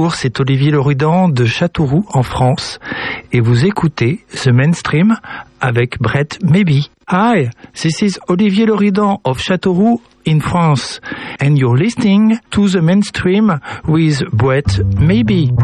bonjour, c'est Olivier Loridan de Châteauroux en France et vous écoutez The Mainstream avec Brett Maybe. Hi, this is Olivier Loridan of Châteauroux in France and you're listening to The Mainstream with Brett Maybe.